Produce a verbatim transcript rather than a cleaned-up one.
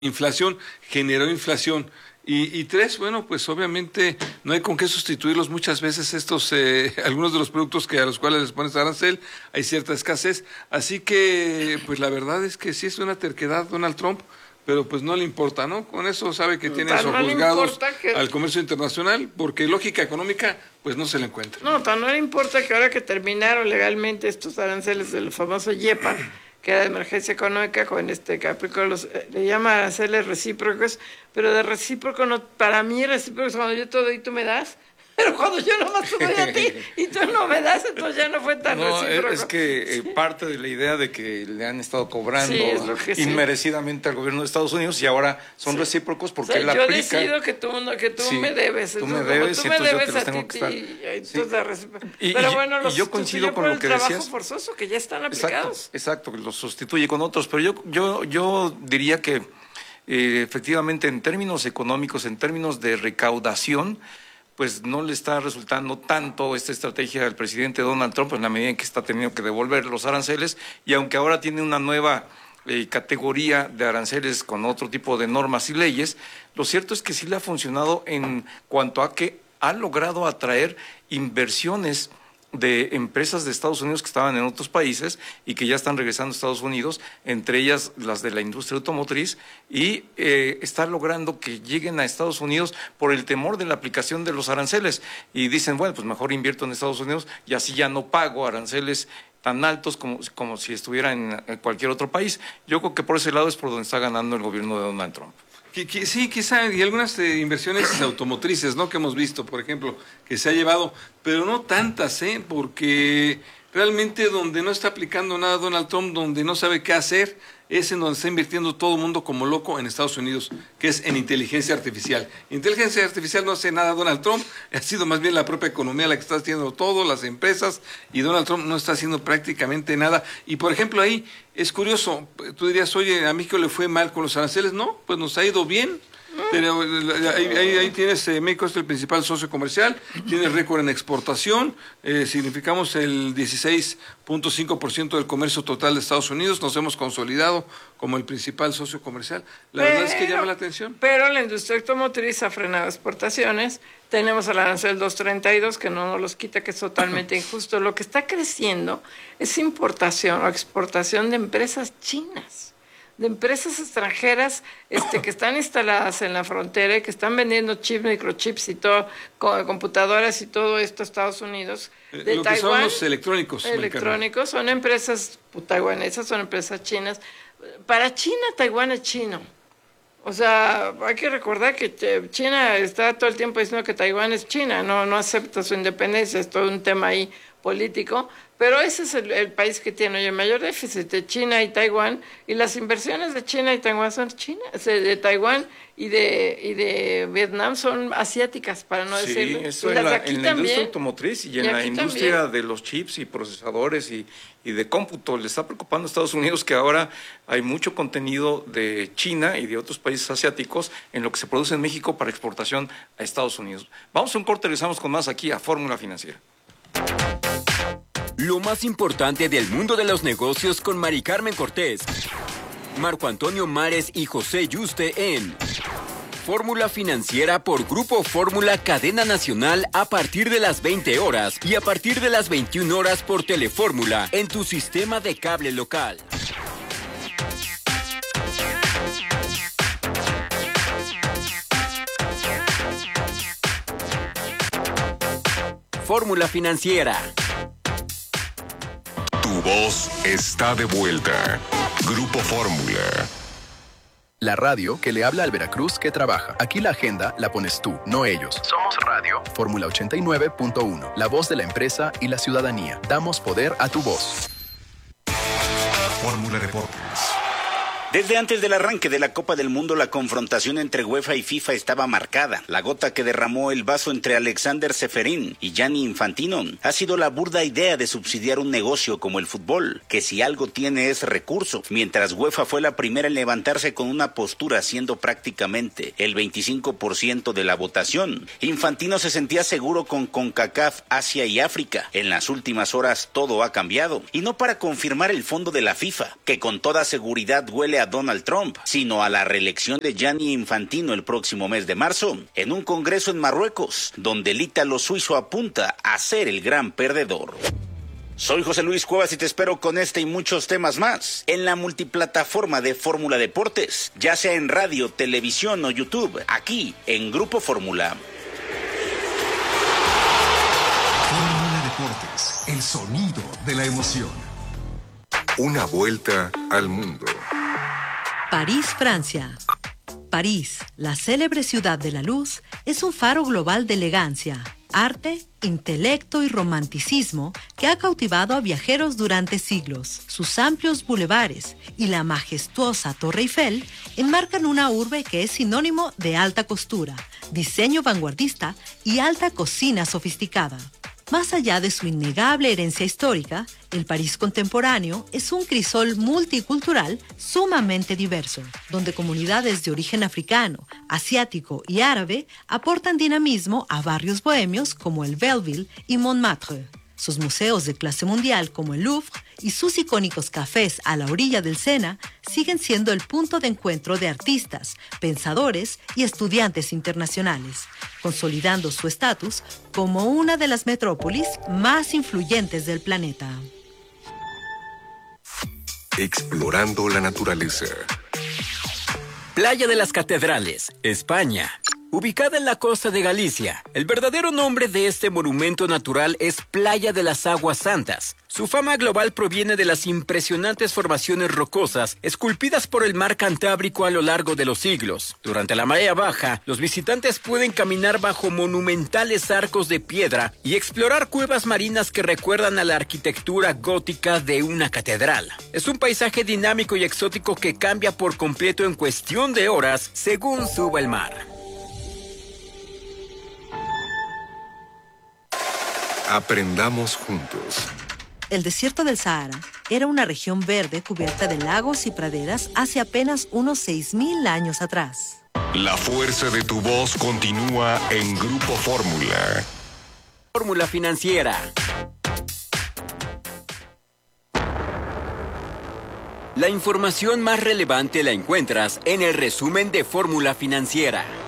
inflación, generó inflación. Y, y tres, bueno, pues obviamente no hay con qué sustituirlos muchas veces estos, eh, algunos de los productos que a los cuales les pones arancel, hay cierta escasez. Así que, pues la verdad es que sí es una terquedad Donald Trump, pero pues no le importa, ¿no? Con eso sabe que tiene Tan no le sojuzgados importa que- al comercio internacional, porque lógica económica, pues no se le encuentra. No, tan no le importa que ahora que terminaron legalmente estos aranceles del famoso YEPA, que era de emergencia económica, con este que aplicó los, eh, le llama aranceles recíprocos, pero de recíproco no, para mí recíproco es cuando yo te doy y tú me das, pero cuando yo nomás te doy a ti y tú no me das, entonces ya no fue tan No, recíproco. es que eh, parte de la idea de que le han estado cobrando Sí, es lo que sí. inmerecidamente al gobierno de Estados Unidos y ahora son Sí. recíprocos O porque sea, él yo aplica. decido que tú, no, que tú Sí, me debes. tú me entonces, como debes tú y me entonces yo te debes los a tengo ti, que estar. y- y Sí. entonces la recíproca. Y- Pero y- bueno, y los yo coincido sustituyó con por lo el que trabajo decías. forzoso, que ya están Exacto, aplicados. exacto, que los sustituye con otros, pero yo, yo, yo diría que eh, efectivamente en términos económicos, en términos de recaudación, pues no le está resultando tanto esta estrategia del presidente Donald Trump en la medida en que está teniendo que devolver los aranceles y aunque ahora tiene una nueva eh, categoría de aranceles con otro tipo de normas y leyes, lo cierto es que sí le ha funcionado en cuanto a que ha logrado atraer inversiones de empresas de Estados Unidos que estaban en otros países y que ya están regresando a Estados Unidos, entre ellas las de la industria automotriz, y eh, está logrando que lleguen a Estados Unidos por el temor de la aplicación de los aranceles. Y dicen, bueno, pues mejor invierto en Estados Unidos y así ya no pago aranceles tan altos como, como si estuviera en, en cualquier otro país. Yo creo que por ese lado es por donde está ganando el gobierno de Donald Trump. Que- que Sí, quizá, y algunas eh, inversiones automotrices, ¿no? Que hemos visto, por ejemplo, que se ha llevado, pero no tantas, ¿eh? Porque realmente donde no está aplicando nada Donald Trump, donde no sabe qué hacer, es en donde está invirtiendo todo el mundo como loco en Estados Unidos, que es en inteligencia artificial. Inteligencia artificial no hace nada Donald Trump, ha sido más bien la propia economía la que está haciendo todo, las empresas, y Donald Trump no está haciendo prácticamente nada. Y por ejemplo ahí es curioso, tú dirías, oye, a México le fue mal con los aranceles, no, pues nos ha ido bien. Pero ahí, ahí, ahí tienes, eh, México es el principal socio comercial, tienes récord en exportación, eh, significamos el dieciséis punto cinco por ciento del comercio total de Estados Unidos, nos hemos consolidado como el principal socio comercial. La verdad es que llama la atención. Pero la industria automotriz ha frenado exportaciones. Tenemos el arancel doscientos treinta y dos, que no nos los quita, que es totalmente injusto. Lo que está creciendo es importación o exportación de empresas chinas, de empresas extranjeras este, que están instaladas en la frontera y que están vendiendo chips, microchips y todo, co- computadoras y todo esto a Estados Unidos. Eh, De Lo que son Taiwán, los electrónicos. Maricarmen. electrónicos, son empresas taiwanesas, son empresas chinas. Para China, Taiwán es chino. O sea, hay que recordar que eh, China está todo el tiempo diciendo que Taiwán es China, no, no acepta su independencia, es todo un tema ahí político, pero ese es el, el país que tiene el mayor déficit, de China y Taiwán, y las inversiones de China y Taiwán son China, o sea, de Taiwán y de y de Vietnam son asiáticas, para no Sí, decir. eso y en las de la, aquí en la industria también. automotriz y Y en la aquí industria también. de los chips y procesadores y, y de cómputo. Le está preocupando a Estados Unidos que ahora hay mucho contenido de China y de otros países asiáticos en lo que se produce en México para exportación a Estados Unidos. Vamos a un corte, regresamos con más aquí a Fórmula Financiera. Lo más importante del mundo de los negocios con Mari Carmen Cortés, Marco Antonio Mares y José Yuste en Fórmula Financiera por Grupo Fórmula Cadena Nacional a partir de las veinte horas y a partir de las veintiuna horas por Telefórmula en tu sistema de cable local. Fórmula Financiera. Tu voz está de vuelta. Grupo Fórmula. La radio que le habla al Veracruz que trabaja. Aquí la agenda la pones tú, no ellos. Somos radio. Fórmula ochenta y nueve punto uno. La voz de la empresa y la ciudadanía. Damos poder a tu voz. Fórmula Deportes. Desde antes del arranque de la Copa del Mundo, la confrontación entre UEFA y FIFA estaba marcada. La gota que derramó el vaso entre Alexander Ceferín y Gianni Infantino ha sido la burda idea de subsidiar un negocio como el fútbol, que si algo tiene es recurso, mientras UEFA fue la primera en levantarse con una postura siendo prácticamente el veinticinco por ciento de la votación. Infantino se sentía seguro con CONCACAF, Asia y África. En las últimas horas todo ha cambiado, y no para confirmar el fondo de la FIFA, que con toda seguridad huele a a Donald Trump, sino a la reelección de Gianni Infantino el próximo mes de marzo, en un congreso en Marruecos, donde el ítalo suizo apunta a ser el gran perdedor. Soy José Luis Cuevas y te espero con este y muchos temas más en la multiplataforma de Fórmula Deportes, ya sea en radio, televisión o YouTube, aquí en Grupo Fórmula. Fórmula Deportes, el sonido de la emoción. Una vuelta al mundo. París, Francia. París, la célebre ciudad de la luz, es un faro global de elegancia, arte, intelecto y romanticismo que ha cautivado a viajeros durante siglos. Sus amplios bulevares y la majestuosa Torre Eiffel enmarcan una urbe que es sinónimo de alta costura, diseño vanguardista y alta cocina sofisticada. Más allá de su innegable herencia histórica, el París contemporáneo es un crisol multicultural sumamente diverso, donde comunidades de origen africano, asiático y árabe aportan dinamismo a barrios bohemios como el Belleville y Montmartre. Sus museos de clase mundial como el Louvre y sus icónicos cafés a la orilla del Sena siguen siendo el punto de encuentro de artistas, pensadores y estudiantes internacionales, consolidando su estatus como una de las metrópolis más influyentes del planeta. Explorando la naturaleza. Playa de las Catedrales, España. Ubicada en la costa de Galicia, el verdadero nombre de este monumento natural es Playa de las Aguas Santas. Su fama global proviene de las impresionantes formaciones rocosas esculpidas por el mar Cantábrico a lo largo de los siglos. Durante la marea baja, los visitantes pueden caminar bajo monumentales arcos de piedra y explorar cuevas marinas que recuerdan a la arquitectura gótica de una catedral. Es un paisaje dinámico y exótico que cambia por completo en cuestión de horas según suba el mar. Aprendamos juntos. El desierto del Sahara era una región verde cubierta de lagos y praderas hace apenas unos seis mil años atrás. La fuerza de tu voz continúa en Grupo Fórmula. Fórmula Financiera. La información más relevante la encuentras en el resumen de Fórmula Financiera.